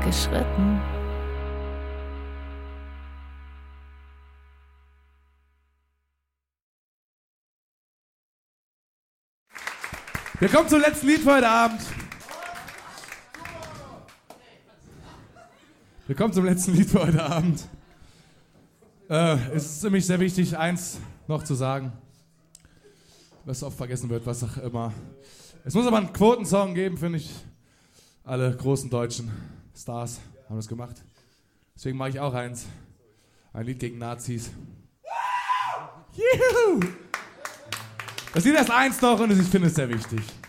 geschritten. Wir kommen zum letzten Lied für heute Abend. Es ist nämlich sehr wichtig, eins noch zu sagen, was oft vergessen wird, was auch immer. Es muss aber einen Quotensong geben, finde ich. Alle großen deutschen Stars haben das gemacht. Deswegen mache ich auch eins. Ein Lied gegen Nazis. Juhu! Das Lied ist eins noch und ich finde es sehr wichtig.